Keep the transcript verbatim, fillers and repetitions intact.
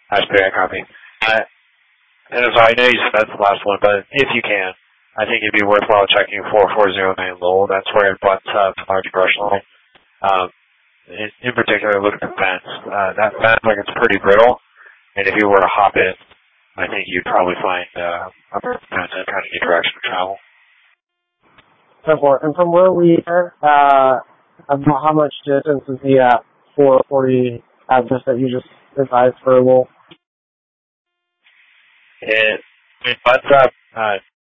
I should I copy. Uh, and so I know you said that's the last one, but if you can, I think it'd be worthwhile checking four four zero nine Lowell. That's where it butts up large brush line. Um, in, in particular, look at the fence. Uh, that fence, like, it's pretty brittle, and if you were to hop it, I think you'd probably find uh, a fence in kind of new direction to travel. And from where we are, uh, about how much distance is the uh, four forty address that you just advised for Lowell? It, it butts up uh,